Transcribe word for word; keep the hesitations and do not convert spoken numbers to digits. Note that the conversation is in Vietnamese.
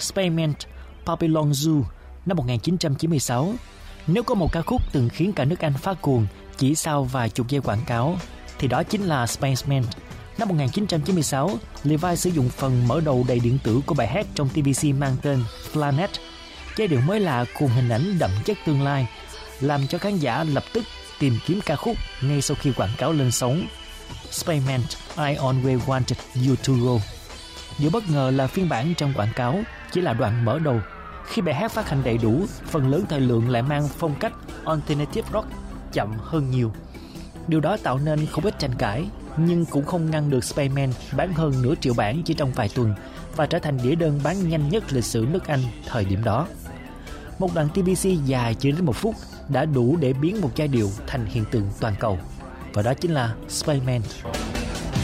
Spaceman Babylon Zoo năm một nghìn chín trăm chín mươi sáu. Nếu có một ca khúc từng khiến cả nước Anh phát cuồng chỉ sau vài chục giây quảng cáo, thì đó chính là Spaceman. Năm một nghìn chín trăm chín mươi sáu, Levi sử dụng phần mở đầu đầy điện tử của bài hát trong tê vê xê mang tên Planet. Giai điệu mới lạ cùng hình ảnh đậm chất tương lai làm cho khán giả lập tức tìm kiếm ca khúc ngay sau khi quảng cáo lên sóng. Spaceman, I Always Wanted You to Go. Điều bất ngờ là phiên bản trong quảng cáo chỉ là đoạn mở đầu. Khi bài hát phát hành đầy đủ, phần lớn thời lượng lại mang phong cách alternative rock chậm hơn nhiều. Điều đó tạo nên không ít tranh cãi, nhưng cũng không ngăn được Spaceman bán hơn nửa triệu bản chỉ trong vài tuần và trở thành đĩa đơn bán nhanh nhất lịch sử nước Anh thời điểm đó. Một đoạn tê vê xê dài chỉ đến một phút đã đủ để biến một giai điệu thành hiện tượng toàn cầu, và đó chính là Spaceman.